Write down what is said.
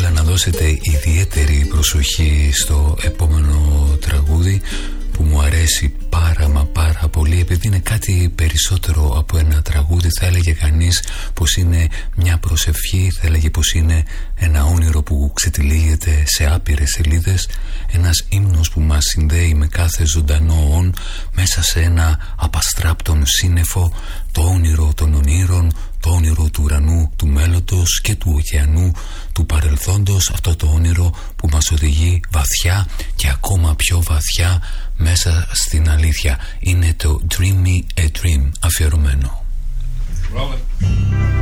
ήθελα να δώσετε ιδιαίτερη προσοχή στο επόμενο τραγούδι που μου αρέσει πάρα πολύ, επειδή είναι κάτι περισσότερο από ένα τραγούδι. Θα έλεγε κανείς πως είναι μια προσευχή, θα έλεγε πως είναι ένα όνειρο που ξετυλίγεται σε άπειρες σελίδες, ένας ύμνος που μας συνδέει με κάθε ζωντανό όν μέσα σε ένα απαστράπτον σύννεφο, το όνειρο των ονείρων, το όνειρο του ουρανού, του μέλλοντος και του ωκεανού, του παρελθόντος, αυτό το όνειρο που μας οδηγεί βαθιά και ακόμα πιο βαθιά μέσα στην αλήθεια. Είναι το Dream Me a Dream αφιερωμένο. Rolling.